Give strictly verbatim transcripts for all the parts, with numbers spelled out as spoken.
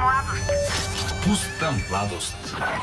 Пуста младост.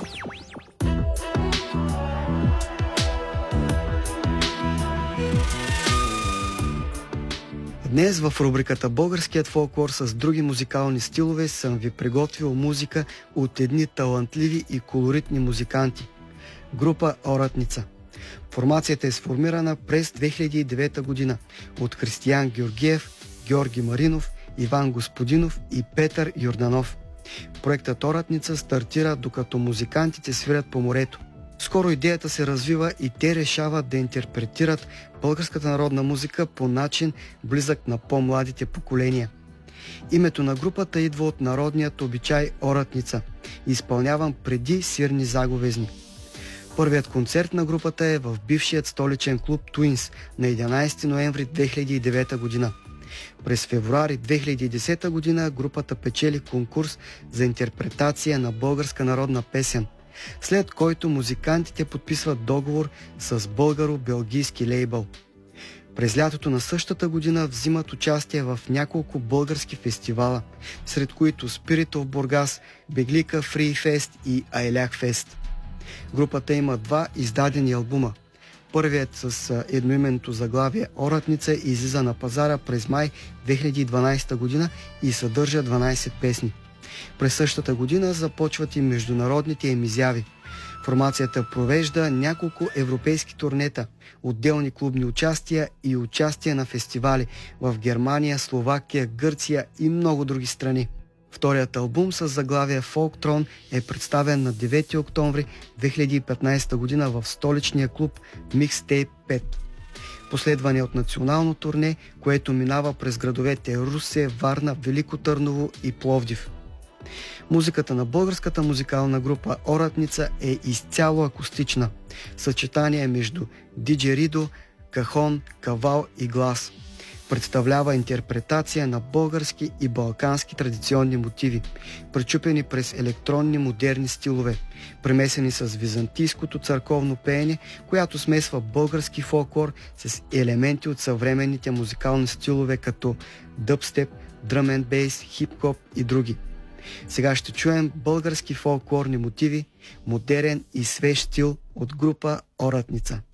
Днес в рубриката Българският фолклор с други музикални стилове съм ви приготвил музика от едни талантливи и колоритни музиканти. Група Оратница. Формацията е сформирана през две хиляди и девета година от Християн Георгиев, Георги Маринов, Иван Господинов и Петър Йорданов. Проектът Оратница стартира докато музикантите свирят по морето. Скоро идеята се развива и те решават да интерпретират българската народна музика по начин близък на по-младите поколения. Името на групата идва от народният обичай Оратница, изпълняван преди сирни заговезни. Първият концерт на групата е в бившият столичен клуб Туинс на единадесети ноември две хиляди и девета година. През февруари две хиляди и десета година групата печели конкурс за интерпретация на българска народна песен, след който музикантите подписват договор с българо-белгийски лейбъл. През лятото на същата година взимат участие в няколко български фестивала, сред които Спиритов Бургас, Беглика Фри Фест и Айлях Фест. Групата има два издадени албума. Първият с едноименното заглавие Оратница излиза на пазара през май две хиляди и дванадесета година и съдържа дванадесет песни. През същата година започват и международните им изяви. Формацията провежда няколко европейски турнета, отделни клубни участия и участия на фестивали в Германия, Словакия, Гърция и много други страни. Вторият албум с заглавие Фолктрон е представен на девети октомври две хиляди и петнадесета година в столичния клуб Mixtape пет. Последване от национално турне, което минава през градовете Русе, Варна, Велико Търново и Пловдив. Музиката на българската музикална група Оратница е изцяло акустична. Съчетание между диджеридо, кахон, кавал и глас. Представлява интерпретация на български и балкански традиционни мотиви, пречупени през електронни модерни стилове, премесени с византийското църковно пеене, която смесва български фолклор с елементи от съвременните музикални стилове като дъбстеп, дръм енд бейс, хип-хоп и други. Сега ще чуем български фолклорни мотиви, модерен и свеж стил от група Оратница.